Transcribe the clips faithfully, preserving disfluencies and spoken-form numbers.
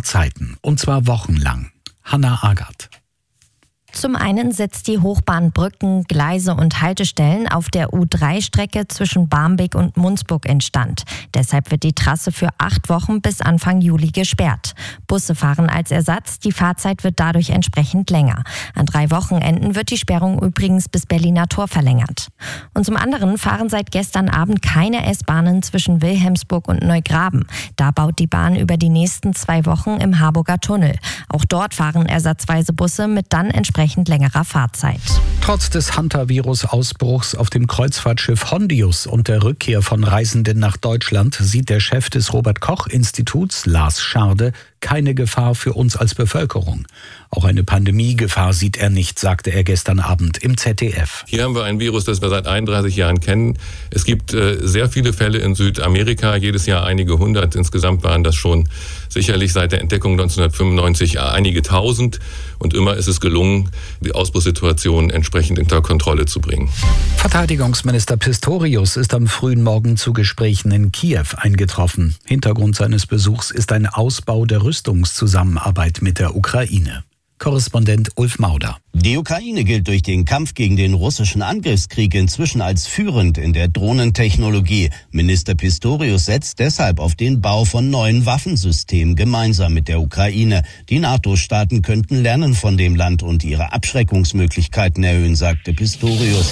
Fahrzeiten, und zwar wochenlang. Hanna Agard. Zum einen setzt die Hochbahn Brücken, Gleise und Haltestellen auf der U drei Strecke zwischen Barmbek und Munzburg instand. Deshalb wird die Trasse für acht Wochen bis Anfang Juli gesperrt. Busse fahren als Ersatz, die Fahrzeit wird dadurch entsprechend länger. An drei Wochenenden wird die Sperrung übrigens bis Berliner Tor verlängert. Und zum anderen fahren seit gestern Abend keine S-Bahnen zwischen Wilhelmsburg und Neugraben. Da baut die Bahn über die nächsten zwei Wochen im Harburger Tunnel. Auch dort fahren ersatzweise Busse mit dann entsprechend längerer Fahrzeit. Trotz des Hantavirus-Ausbruchs auf dem Kreuzfahrtschiff Hondius und der Rückkehr von Reisenden nach Deutschland sieht der Chef des Robert-Koch-Instituts, Lars Scharde, keine Gefahr für uns als Bevölkerung. Auch eine Pandemiegefahr sieht er nicht, sagte er gestern Abend im Z D F. Hier haben wir ein Virus, das wir seit einunddreißig Jahren kennen. Es gibt äh, sehr viele Fälle in Südamerika, jedes Jahr einige hundert. Insgesamt waren das schon sicherlich seit der Entdeckung neunzehnhundertfünfundneunzig einige tausend. Und immer ist es gelungen, die Ausbruchssituation entsprechend unter Kontrolle zu bringen. Verteidigungsminister Pistorius ist am frühen Morgen zu Gesprächen in Kiew eingetroffen. Hintergrund seines Besuchs ist ein Ausbau der Rüstungszusammenarbeit mit der Ukraine. Korrespondent Ulf Mauder. Die Ukraine gilt durch den Kampf gegen den russischen Angriffskrieg inzwischen als führend in der Drohnentechnologie. Minister Pistorius setzt deshalb auf den Bau von neuen Waffensystemen gemeinsam mit der Ukraine. Die NATO-Staaten könnten lernen von dem Land und ihre Abschreckungsmöglichkeiten erhöhen, sagte Pistorius.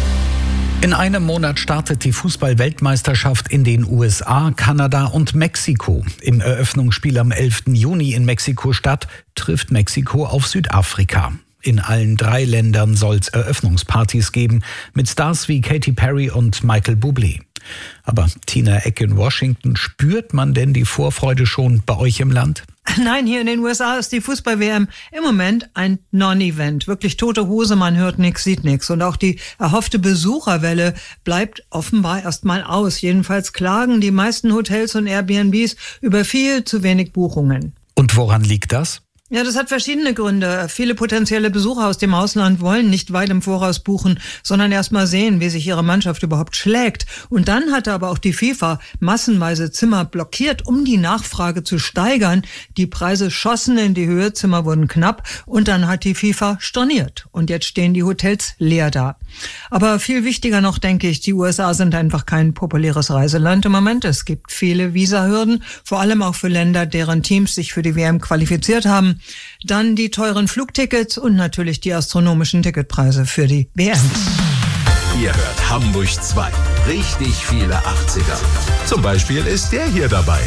In einem Monat startet die Fußball-Weltmeisterschaft in den U S A, Kanada und Mexiko. Im Eröffnungsspiel am elften Juni in Mexiko-Stadt trifft Mexiko auf Südafrika. In allen drei Ländern soll es Eröffnungspartys geben, mit Stars wie Katy Perry und Michael Bublé. Aber Tina Eck in Washington, spürt man denn die Vorfreude schon bei euch im Land? Nein, hier in den U S A ist die Fußball-W M im Moment ein Non-Event. Wirklich tote Hose, man hört nichts, sieht nichts. Und auch die erhoffte Besucherwelle bleibt offenbar erstmal aus. Jedenfalls klagen die meisten Hotels und Airbnbs über viel zu wenig Buchungen. Und woran liegt das? Ja, das hat verschiedene Gründe. Viele potenzielle Besucher aus dem Ausland wollen nicht weit im Voraus buchen, sondern erst mal sehen, wie sich ihre Mannschaft überhaupt schlägt. Und dann hatte aber auch die FIFA massenweise Zimmer blockiert, um die Nachfrage zu steigern. Die Preise schossen in die Höhe, Zimmer wurden knapp und dann hat die FIFA storniert. Und jetzt stehen die Hotels leer da. Aber viel wichtiger noch, denke ich, die U S A sind einfach kein populäres Reiseland im Moment. Es gibt viele Visahürden, vor allem auch für Länder, deren Teams sich für die W M qualifiziert haben. Dann die teuren Flugtickets und natürlich die astronomischen Ticketpreise für die W M. Ihr hört Hamburg zwei. Richtig viele achtziger. Zum Beispiel ist der hier dabei.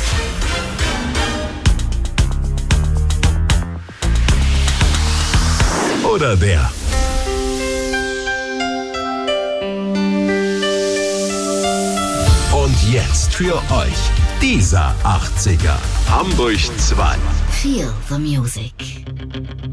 Oder der. Und jetzt für euch dieser achtziger. Hamburg zwei. Feel the music.